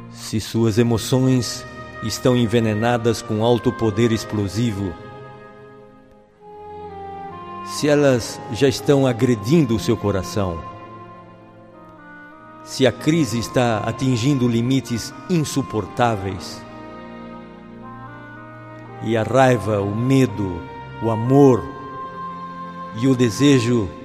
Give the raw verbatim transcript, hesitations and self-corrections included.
Se suas emoções estão envenenadas com alto poder explosivo, se elas já estão agredindo o seu coração, se a crise está atingindo limites insuportáveis, e a raiva, o medo, o amor e o desejo